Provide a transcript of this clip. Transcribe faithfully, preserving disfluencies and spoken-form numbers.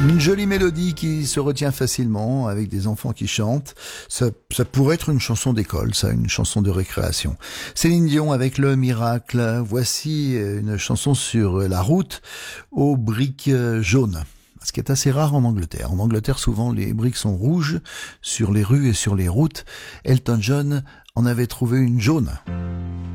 Une jolie mélodie qui se retient facilement avec des enfants qui chantent. Ça, ça pourrait être une chanson d'école, ça, une chanson de récréation. Céline Dion avec Le Miracle. Voici une chanson sur la route aux briques jaunes. Ce qui est assez rare en Angleterre. En Angleterre, souvent, les briques sont rouges sur les rues et sur les routes. Elton John en avait trouvé une jaune.